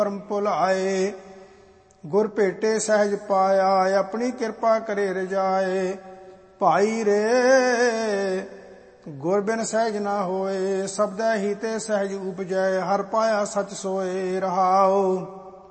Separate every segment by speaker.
Speaker 1: ਪਰਮ ਭੁਲਾਏ। ਗੁਰ ਭੇਟੇ ਸਹਿਜ ਪਾਇਆ, ਆਪਣੀ ਕਿਰਪਾ ਕਰੇ ਰਜਾਏ। ਭਾਈ ਰੇ ਗੁਰ ਬਿਨ ਸਹਿਜ ਨਾ ਹੋਏ, ਸਬਦੈ ਹੀ ਤੇ ਸਹਿਜ ਉਪਜੈ। ਹਰ ਪਾਇਆ ਸਚ ਸੋਏ ਰਹਾਉ।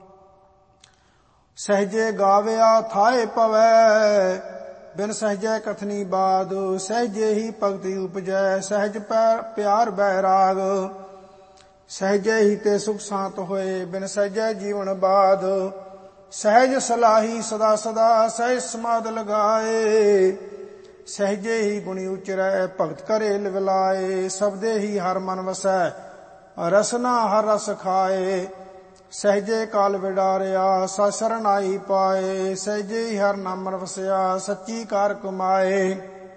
Speaker 1: ਸਹਿਜੇ ਗਾਵਿਆ ਥਾਏ ਪਵੈ, ਬਿਨ ਸਹਿਜੈ ਕਥਨੀ ਬਾਦ। ਸਹਿਜੇ ਹੀ ਭਗਤੀ ਉਪਜੈ, ਸਹਿਜ ਪਿਆਰ ਬੈਰਾਗ। ਸਹਿਜੇ ਹੀ ਤੇ ਸੁਖ ਸਾਂਤ ਹੋਏ, ਬਿਨ ਸਹਿਜੈ ਜੀਵਨ ਬਾਦ। ਸਹਿਜ ਸਲਾਹੀ ਸਦਾ ਸਦਾ, ਸਹਿਜ ਸਮਾਧ ਲਗਾਏ। ਸਹਿਜੇ ਹੀ ਗੁਣੀ ਉਚਰੈ, ਭਗਤ ਕਰੇ ਲਿਵਲਾਏ। ਸਬਦੇ ਹੀ ਹਰ ਮਨ ਵਸੈ, ਰਸਨਾ ਹਰ ਰਸ ਖਾਏ। ਸਹਿਜੇ ਕਾਲ ਵਿਡਾਰਿਆ, ਸਤ ਸ਼ਰਨ ਆਈ ਪਾਏ। ਸਹਿਜੇ ਹੀ ਹਰ ਨਾਮ ਵਸਿਆ, ਸੱਚੀ ਕਾਰ ਕਮਾਏ।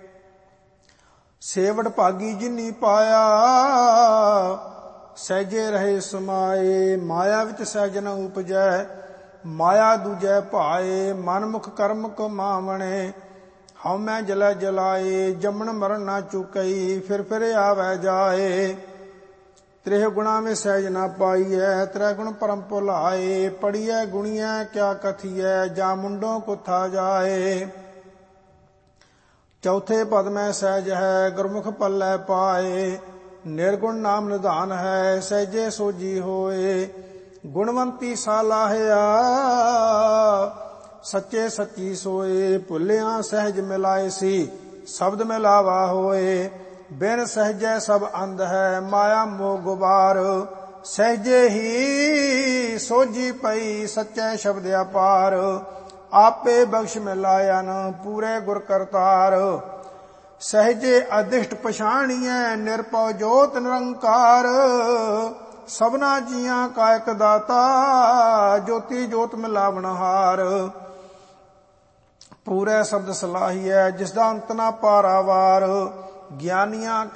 Speaker 1: ਸੇਵੜ ਭਾਗੀ ਜਿਨੀ ਪਾਇਆ, ਸਹਿਜੇ ਰਹੇ ਸਮਾਏ। ਮਾਇਆ ਵਿੱਚ ਸਹਿਜ ਨ ਉਪਜੈ, ਮਾਇਆ ਦੂਜੈ ਭਾਏ। ਮਨ ਮੁਖ ਕਰਮ ਕਮਾਵਣੇ, ਹਉ ਮੈਂ ਜਲੈ ਜਲਾਏ। ਜੰਮਣ ਮਰਨ ਨਾ ਚੁਕਈ, ਫਿਰ ਆਵੈ ਜਾਏ। ਤ੍ਰੇਹ ਗੁਣਾ ਵਿੱਚ ਸਹਿਜ ਨਾ ਪਾਈਐ, ਤ੍ਰੈ ਗੁਣ ਪਰਮ ਭੁਲਾਏ। ਪੜੀਐ ਗੁਣੀਐ ਕਿਆ ਕਥੀਐ, ਜਾ ਮੁੰਡੋਂ ਕੁਥਾ ਜਾਏ। ਚੌਥੇ ਪਦ ਮੈਂ ਸਹਿਜ ਹੈ, ਗੁਰਮੁਖ ਪੱਲੇ ਪਾਏ। ਨਿਰਗੁਣ ਨਾਮ ਨਿਧਾਨ ਹੈ, ਸਹਿਜੇ ਸੋਜੀ ਹੋਏ। ਗੁਣਵੰਤੀ ਸਾਲਾਹਿਆ, ਸੱਚੇ ਸੱਚੀ ਸੋਏ। ਭੁੱਲਿਆ ਸਹਿਜ ਮਿਲਾਏ ਸੀ, ਸ਼ਬਦ ਮਿਲਾਵਾ ਹੋਏ। ਬਿਨ ਸਹਿਜੈ ਸਭ ਅੰਧ ਹੈ, ਮਾਇਆ ਮੋਹ ਗੁਬਾਰ। ਸਹਿਜੇ ਹੀ ਸੋਝੀ ਪਈ, ਸੱਚੇ ਸ਼ਬਦ ਅਪਾਰ। ਆਪੇ ਬਖਸ਼ ਮਿਲਾਇਨ, ਪੂਰੇ ਗੁਰ ਕਰਤਾਰ। ਸਹਿਜੇ ਅਦਿਸ਼ਟ ਪਛਾਣੀਐ, ਨਿਰਭਉ ਜੋਤ ਨਿਰੰਕਾਰ। ਸਭਨਾ ਜੀਆਂ ਕਾ ਇਕ ਦਾਤਾ, ਜੋਤੀ ਜੋਤ ਮਿਲਾਵਨਹਾਰ। ਪੂਰੇ ਸ਼ਬਦ ਸਲਾਹੀਐ, ਜਿਸਦਾ ਅੰਤ ਨਾ ਪਾਰਾਵਾਰ। ਗਿਆਨੀਆਂ